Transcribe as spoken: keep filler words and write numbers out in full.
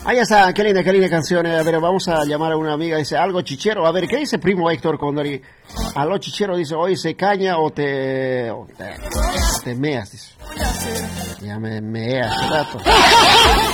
Ahí está, qué linda, qué linda canción. A ver, vamos a llamar a una amiga. Dice, algo chichero. A ver, ¿qué dice primo Héctor Condori? Algo chichero, dice, hoy se caña o te... O te, te meas, dice. Ya me meas, rato.